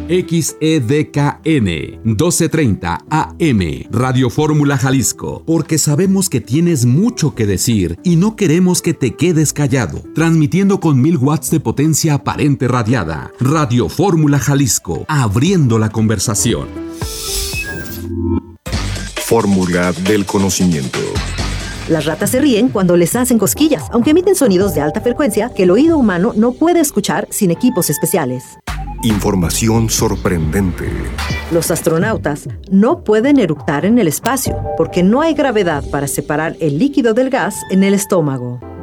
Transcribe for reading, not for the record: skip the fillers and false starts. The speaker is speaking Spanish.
XEDKN 1230 AM, Radio Fórmula Jalisco, porque sabemos que tienes mucho que decir y no queremos que te quedes callado. Transmitiendo con 1000 watts de potencia aparente radiada. Radio Fórmula Jalisco, abriendo la conversación. Fórmula del conocimiento. Las ratas se ríen cuando les hacen cosquillas, aunque emiten sonidos de alta frecuencia que el oído humano no puede escuchar sin equipos especiales. Información sorprendente. Los astronautas no pueden eructar en el espacio porque no hay gravedad para separar el líquido del gas en el estómago.